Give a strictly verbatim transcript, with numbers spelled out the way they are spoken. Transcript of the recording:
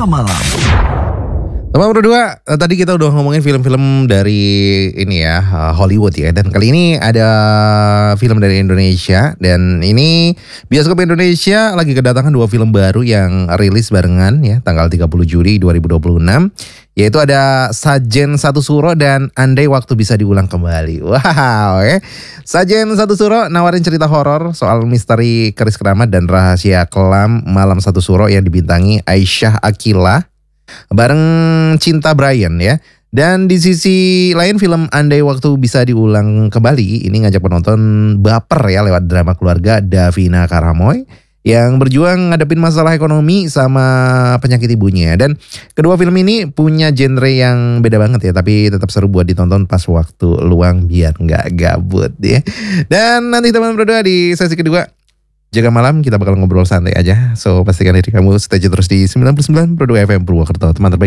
Jaga Malam. Teman berdua, tadi kita udah ngomongin film-film dari ini ya, Hollywood ya. Dan kali ini ada film dari Indonesia. Dan ini bioskop Indonesia lagi kedatangan dua film baru yang rilis barengan ya, tanggal tiga puluh Juli dua ribu dua puluh enam. Yaitu ada Sajen Satu Suro dan Andai Waktu Bisa Diulang Kembali. Wow ya. Sajen Satu Suro nawarin cerita horor soal misteri keris keramat dan rahasia kelam Malam Satu Suro yang dibintangi Aisyah Akila bareng Cinta Brian ya. Dan di sisi lain film Andai Waktu Bisa Diulang Kembali ini ngajak penonton baper ya lewat drama keluarga Davina Karamoy yang berjuang ngadepin masalah ekonomi sama penyakit ibunya. Dan kedua film ini punya genre yang beda banget ya, tapi tetap seru buat ditonton pas waktu luang biar nggak gabut ya. Dan nanti teman berdua di sesi kedua Jaga Malam kita bakal ngobrol santai aja. So pastikan diri kamu stay terus di sembilan puluh sembilan koma dua F M Purwokerto, teman terbaik